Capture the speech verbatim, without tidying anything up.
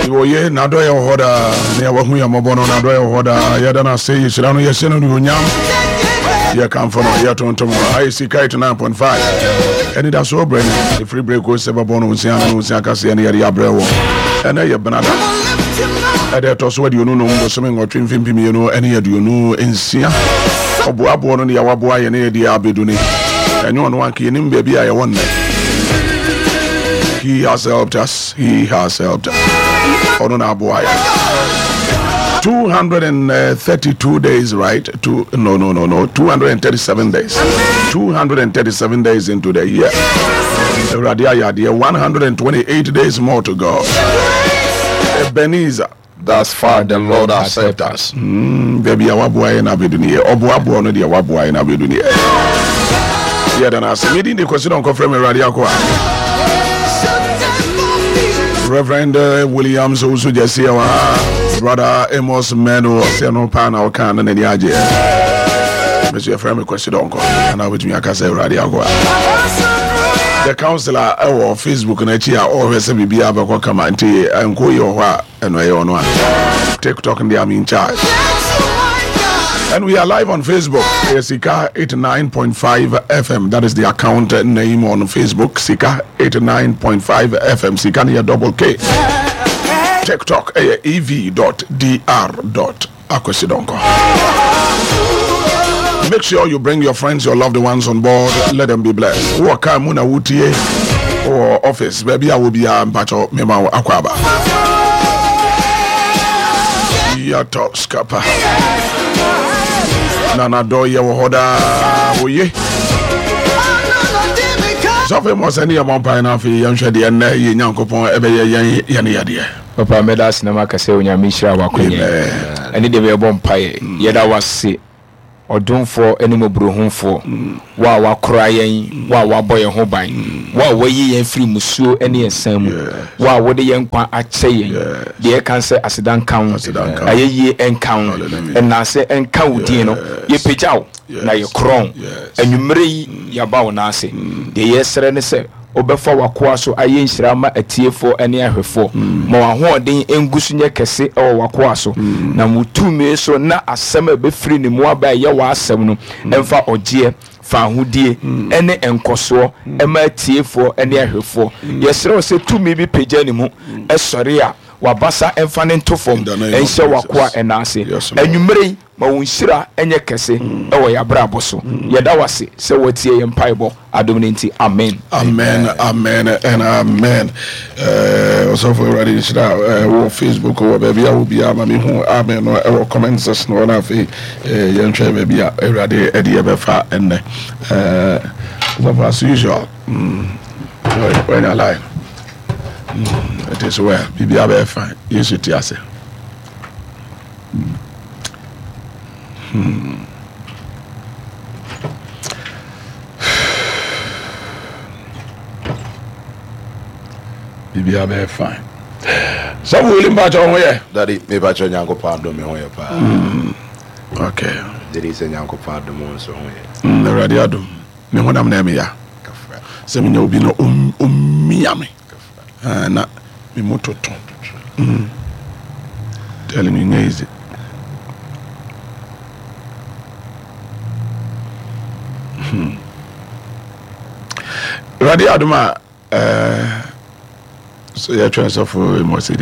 Oye, Nadoya Hoda, Newahuya Mobono, Nadoya Hoda, Yadana say, Shirano Yasino Yunyam, Yakam from Yaton, I see Kite nine point five. And it has so brain, the free break was Sebabono, Siano, Sakasi, and Yabreo, and I have banana. And that also what you know, something or twin film, you know, any of you know in Sia, or Boabon on the Awaboy and the Abiduni. And you want to him, baby, I want that. He has helped us, he has helped us. two hundred thirty-two days, right? Two, no, no, no, no. two hundred thirty-seven days. two hundred thirty-seven days into the year. one hundred twenty-eight days more to go. Ebenezer. Thus far, the Lord has helped us. Baby, I want boy in Abidunia. Obuabu on the Awabu in Abidunia. Yeah, then I said, meeting the question on Confirm Radio. Reverend uh, Williams also just here, uh, brother Amos Meno, Seno Pana, or Can and the idea. Monsieur Frame question on call, and I with me, I can say Radio. The counselor or Facebook and Chia or S B B Abako Kamanti and Koyo and Wayon TikTok and they are in charge. And we are live on Facebook, Sika eighty-nine point five F M. That is the account name on Facebook, Sika eighty-nine point five F M. Sika near double K. TikTok, ev dot d r dot akwesidonko. Make sure you bring your friends, your loved ones on board. Let them be blessed. Waka muna wutie or office. Baby, I will be a mpacho mema akwaba. Yato skapa. Nana doye wohoda woye. So famous any amount pina fi yanhwe de na ye nyankopon ebe ye ye ne yade. Papa medas na makase onyamishira wakonye. Eni de be bom paye. Yeda wase odunfo enimo brohunfo wa wa krayen wa wa boye ho ban wa wa yi yen free musuo ene ensamu wa wo de yen kwa ache yen de kan se asidan kan ayeye enkan na se enkan wudin no ye pejaw na ye kron anwumre yi ya bawo na ase de ye sere ne se obefa wakoa so aye nhirama atiefo ene ahwefo ma wa hoden engusu nye kese e wakoa so na mutume so na asem e be free ne mu aba ye wa asem no emfa ogie fa hodie ene enkoso e ma atiefo ene ahwefo ye sere se tumi bi peja ne mu e sore a wabasa emfa ne ntofom enhye wakoa enase anwumre ma wonhira enye kese e wo ya bra boso ye da wase se watie ye mpaibo adomnenti amen amen amen and amen uh also for ready to uh Facebook or baby I will be amami hu amen or comment section or na fe ye ntwe baby everade e de be fa enne uh so as usual mm when I lie mm, it is well baby I be fine you should say Hmm. Bibi abe fine. So we will match on where? Daddy, me batch on yanko pardon me where pa. Okay. Daddy say yanko pardon mo so where. Hmm, already adum. Me wona me na me ya. Kafra. Se me obi no umia me. Ah na me mototo. Hmm. Telling me easy. Hmm. Radio Aduma, uh, so you're trying to suffer more.